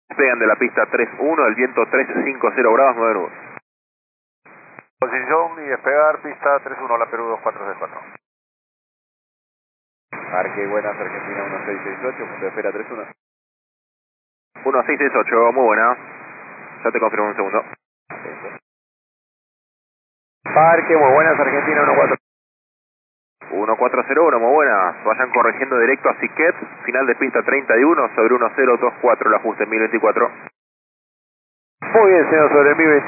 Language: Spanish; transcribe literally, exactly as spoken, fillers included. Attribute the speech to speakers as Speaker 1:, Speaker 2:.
Speaker 1: Despegan de la pista tres uno, el viento tres cinco cero grados, nueve nudos.
Speaker 2: Posición y despegar, pista tres uno, la Perú dos cuatro seis cuatro.
Speaker 3: Parque Buenas, Argentina uno seis seis ocho, punto de espera tres uno.
Speaker 1: uno seis seis ocho, muy buena. Ya te confirmo un segundo.
Speaker 3: Parque Muy Buenas, Argentina uno cuatro.
Speaker 1: uno cuatro cero uno, muy buena. Vayan corrigiendo directo a Siquet, final de pista treinta y uno sobre uno cero dos cuatro, el ajuste mil veinticuatro.
Speaker 3: Muy bien, señor, sobre el mil veinticuatro.